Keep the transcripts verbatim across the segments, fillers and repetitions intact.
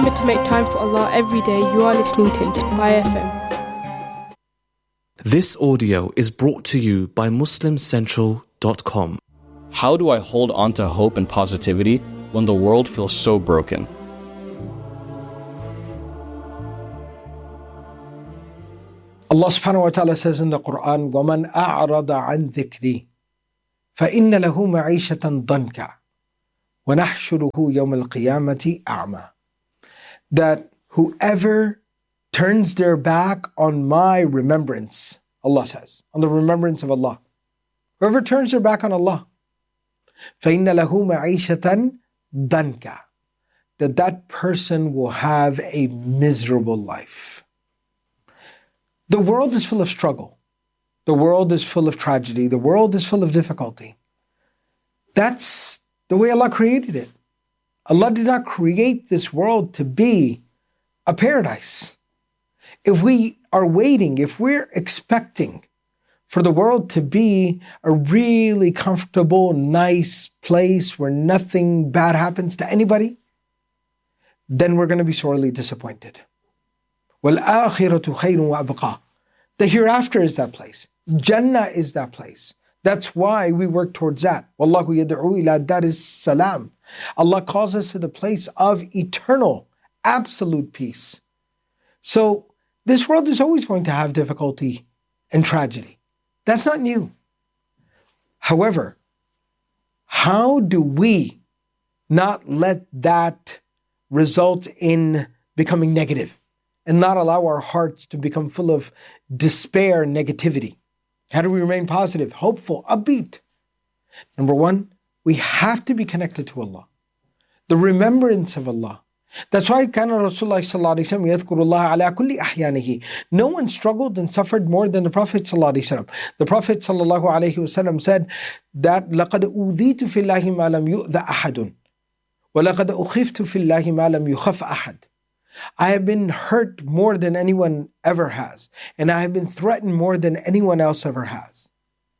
Remember to make time for Allah every day. You are listening to Inspire F M. This audio is brought to you by Muslim Central dot com. How do I hold on to hope and positivity when the world feels so broken? Allah subhanahu wa ta'ala says in the Quran, وَمَنْ أَعْرَضَ عَنْ ذِكْرِي فَإِنَّ لَهُ مَعِيشَةً ضَنْكَ وَنَحْشُرُهُ يَوْمَ الْقِيَامَةِ أَعْمَى. That whoever turns their back on my remembrance, Allah says, on the remembrance of Allah, whoever turns their back on Allah, فَإِنَّ لَهُ مَعِيشَةً ضَنْكَ, that that person will have a miserable life. The world is full of struggle. The world is full of tragedy. The world is full of difficulty. That's the way Allah created it. Allah did not create this world to be a paradise. If we are waiting, if we're expecting for the world to be a really comfortable, nice place where nothing bad happens to anybody, then we're going to be sorely disappointed. وَالْآخِرَةُ خَيْرٌ وَأَبْقَى. The hereafter is that place. Jannah is that place. That's why we work towards that. وَاللَّهُ يَدْعُو إِلَىٰ دَارِ السَّلَامِ. Allah calls us to the place of eternal, absolute peace. So this world is always going to have difficulty and tragedy. That's not new. However, how do we not let that result in becoming negative and not allow our hearts to become full of despair and negativity? How do we remain positive, hopeful, upbeat? Number one, we have to be connected to Allah. The remembrance of Allah. That's why كان رسول الله صلى الله عليه وسلم يذكر الله على كل أحيانه. No one struggled and suffered more than the Prophet صلى الله عليه وسلم. The Prophet صلى الله عليه وسلم said that لقد أوذيت في الله ما لم يؤذ أحد ولقد أخفت في الله ما لم يخف أحد. I have been hurt more than anyone ever has, and I have been threatened more than anyone else ever has.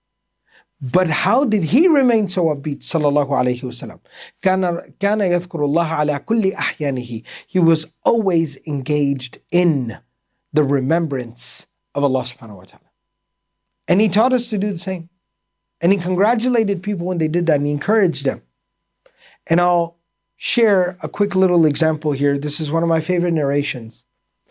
But how did he remain so upbeat, sallallahu alayhi wasallam? كان كان يذكر الله على كل أحيانه. He was always engaged in the remembrance of Allah subhanahu wa ta'ala. And he taught us to do the same. And he congratulated people when they did that, and he encouraged them. And I'll share a quick little example here. This is one of my favorite narrations.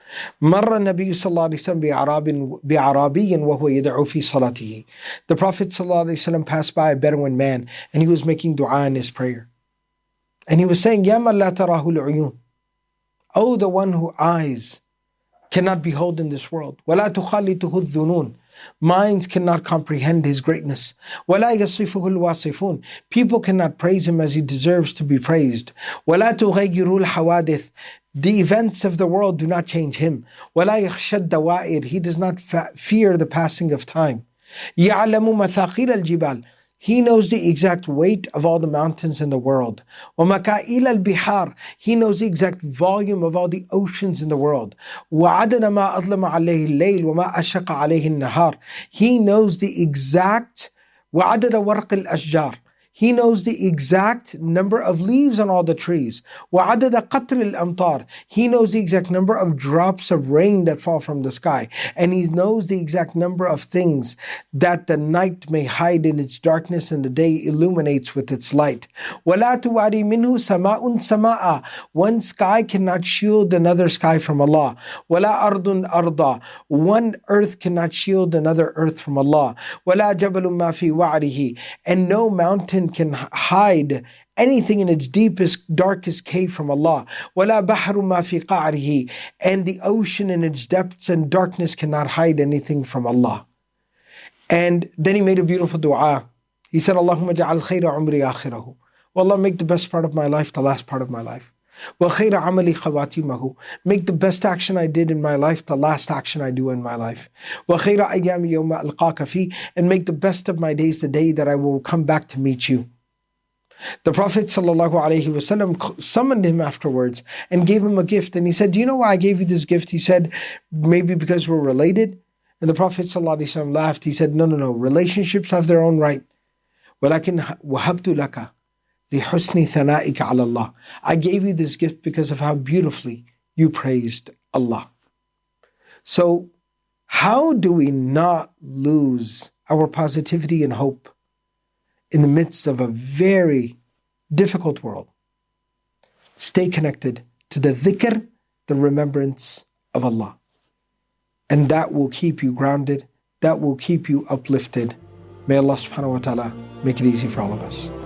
مر النبي صلى الله عليه وسلم بعراب بعرابي وهو يدعو في صلاته. The Prophet صلى الله عليه وسلم passed by a Bedouin man, and he was making dua in his prayer. And he was saying, يا من لا تراه العيون. Oh, the one whose eyes cannot behold in this world. ولا تخالطه الذنون. Minds cannot comprehend his greatness. وَلَا يَصِفُهُ الْوَاصِفُونَ. People cannot praise him as he deserves to be praised. وَلَا تُغَيِّرُ الْحَوَادِثِ. The events of the world do not change him. وَلَا يَخْشَى الدَّوَائِرِ. He does not fa- fear the passing of time. يَعْلَمُ مَثَاقِيلَ الْجِبَالِ. He knows the exact weight of all the mountains in the world. وَمَكَائِلَ الْبِحَارِ. He knows the exact volume of all the oceans in the world. وَعَدَدَ مَا أَظْلَمَ عَلَيْهِ اللَّيْلِ وَمَا أَشَقَ عَلَيْهِ النَّهَارِ. He knows the exact وَعَدَدَ وَرْقِ الْأَشْجَارِ. He knows the exact number of leaves on all the trees. وَعَدَدَ قَطْرِ الْأَمْطَارِ. He knows the exact number of drops of rain that fall from the sky. And he knows the exact number of things that the night may hide in its darkness and the day illuminates with its light. وَلَا تُوَارِي مِنْهُ سَمَاءٌ سَمَاءً. One sky cannot shield another sky from Allah. وَلَا أَرْضٌ أَرْضًا. One earth cannot shield another earth from Allah. وَلَا جَبَلٌ مَا فِي وَعْرِهِ. And no mountain can hide anything in its deepest, darkest cave from Allah. وَلَا بَحْرٌ مَا فِي قَعْرِهِ. And the ocean in its depths and darkness cannot hide anything from Allah. And then he made a beautiful dua. He said, Allahumma ja'al khayra umri akhirahu. Well, Allah, make the best part of my life the last part of my life. Wa khayra amali khawatimahu. Make the best action I did in my life the last action I do in my life. Wa khayra ayyami yawma alqaka fi. And make the best of my days the day that I will come back to meet you. The Prophet ﷺ summoned him afterwards and gave him a gift. And he said, do you know why I gave you this gift? He said, maybe because we're related. And the Prophet ﷺ laughed. He said, no, no, no. Relationships have their own right. وَلَكِنْ وَهَبْتُ لَكَ لِحُسْنِ ثَنَائِكَ عَلَى اللَّهِ. I gave you this gift because of how beautifully you praised Allah. So, how do we not lose our positivity and hope in the midst of a very difficult world? Stay connected to the dhikr, the remembrance of Allah. And that will keep you grounded, that will keep you uplifted. May Allah subhanahu wa ta'ala make it easy for all of us.